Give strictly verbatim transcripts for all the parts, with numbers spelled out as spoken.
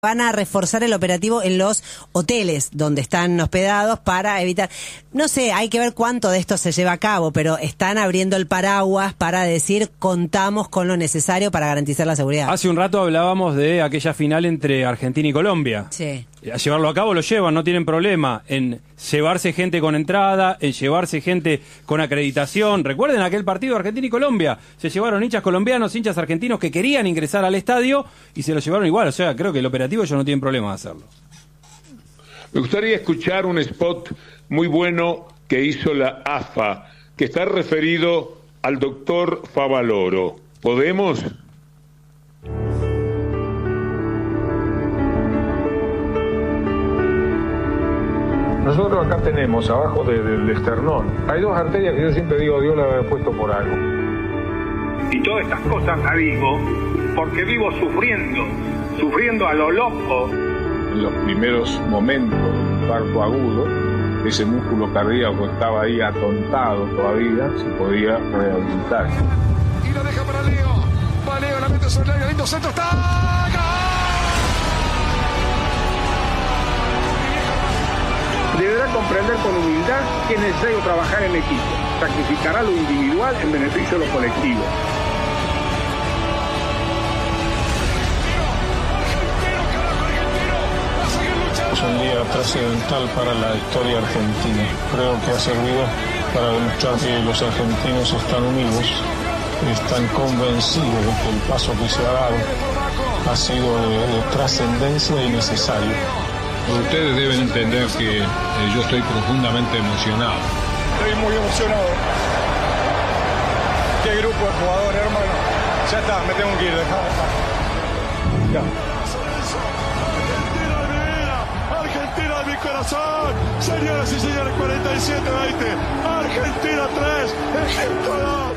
Van a reforzar el operativo en los hoteles donde están hospedados para evitar, no sé, hay que ver cuánto de esto se lleva a cabo, pero están abriendo el paraguas para decir contamos con lo necesario para garantizar la seguridad. Hace un rato hablábamos de aquella final entre Argentina y Colombia. Sí. A llevarlo a cabo lo llevan, no tienen problema en llevarse gente con entrada, en llevarse gente con acreditación. Recuerden aquel partido Argentina y Colombia, se llevaron hinchas colombianos, hinchas argentinos que querían ingresar al estadio y se lo llevaron igual, o sea, creo que el operativo ellos no tienen problema de hacerlo. Me gustaría escuchar un spot muy bueno que hizo la A F A, que está referido al doctor Favaloro. ¿Podemos? Nosotros acá tenemos, abajo de, de, del esternón, hay dos arterias que yo siempre digo, Dios las había puesto por algo. Y todas estas cosas las digo porque vivo sufriendo, sufriendo a lo loco. En los primeros momentos del infarto agudo, ese músculo cardíaco estaba ahí atontado todavía, se podía rehabilitar. Y lo deja para Leo, va Leo, la mete sobre el área, lindo centro, está... Deberá comprender con humildad que es necesario trabajar en equipo. Sacrificará lo individual en beneficio de lo colectivo. Es un día trascendental para la historia argentina. Creo que ha servido para demostrar que los argentinos están unidos, están convencidos de que el paso que se ha dado ha sido de, de trascendencia y necesario. Ustedes deben entender que eh, yo estoy profundamente emocionado. Estoy muy emocionado. Qué grupo de jugadores, hermano. Ya está, me tengo que ir, dejame estar. Ya. Argentina de mi vida, Argentina de mi corazón. Señoras y señores, cuarenta y siete veinte. Argentina tres, Egipto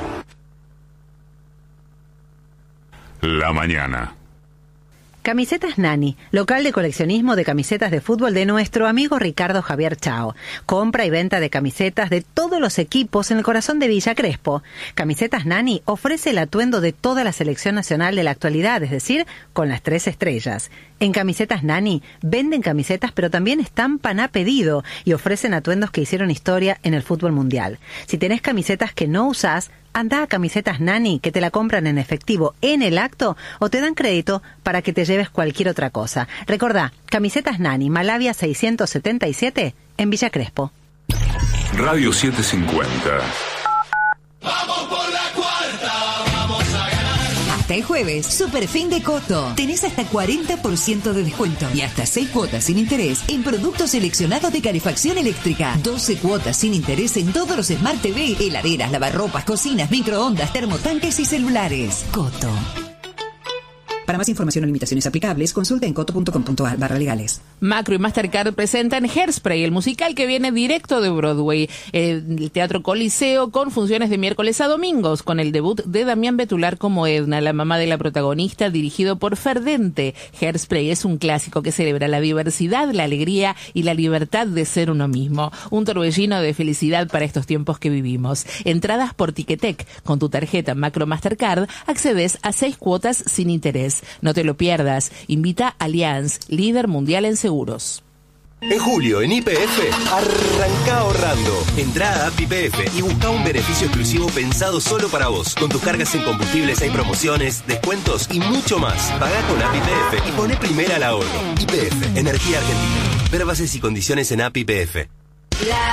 dos. La mañana. Camisetas Nani, local de coleccionismo de camisetas de fútbol de nuestro amigo Ricardo Javier Chao. Compra y venta de camisetas de todos los equipos en el corazón de Villa Crespo. Camisetas Nani ofrece el atuendo de toda la selección nacional de la actualidad, es decir, con las tres estrellas. En Camisetas Nani venden camisetas pero también estampan a pedido y ofrecen atuendos que hicieron historia en el fútbol mundial. Si tenés camisetas que no usás, anda a Camisetas Nani, que te la compran en efectivo en el acto o te dan crédito para que te lleves cualquier otra cosa. Recordá, Camisetas Nani, Malavia seiscientos setenta y siete, en Villa Crespo. Radio setecientos cincuenta. ¡Vamos por la cuarta! ¡Vamos a ganar! Hasta el jueves, Super Fin de Coto. Tenés hasta cuarenta por ciento de descuento y hasta seis cuotas sin interés en productos seleccionados de calefacción eléctrica. doce cuotas sin interés en todos los Smart T V, heladeras, lavarropas, cocinas, microondas, termotanques y celulares. Coto. Para más información o limitaciones aplicables, consulta en coto punto com punto a r barra legales. Macro y Mastercard presentan Hairspray, el musical que viene directo de Broadway. El Teatro Coliseo con funciones de miércoles a domingos, con el debut de Damián Betular como Edna, la mamá de la protagonista, dirigido por Ferdente. Hairspray es un clásico que celebra la diversidad, la alegría y la libertad de ser uno mismo. Un torbellino de felicidad para estos tiempos que vivimos. Entradas por Ticketek. Con tu tarjeta Macro Mastercard accedes a seis cuotas sin interés. No te lo pierdas. Invita a Allianz, líder mundial en seguros. En julio, en Y P F, arranca ahorrando. Entrá a App Y P F y busca un beneficio exclusivo pensado solo para vos. Con tus cargas en combustibles hay promociones, descuentos y mucho más. Pagá con App Y P F y poné primera al ahorro. Y P F, Energía Argentina. Ver bases y condiciones en App Y P F. La